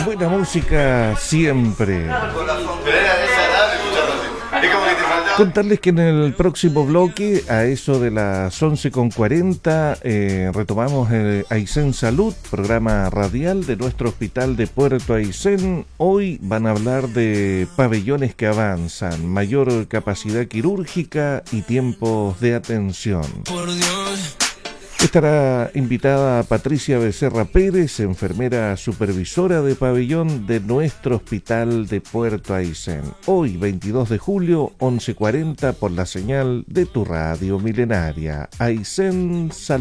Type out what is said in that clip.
Buena música siempre. Contarles que en el próximo bloque, a eso de las 11:40, retomamos Aysén Salud, programa radial de nuestro hospital de Puerto Aysén. Hoy van a hablar de pabellones que avanzan, mayor capacidad quirúrgica y tiempos de atención. Por Dios. Estará invitada Patricia Becerra Pérez, enfermera supervisora de pabellón de nuestro hospital de Puerto Aysén. Hoy, 22 de julio, 11:40, por la señal de tu radio milenaria. Aysén Salud.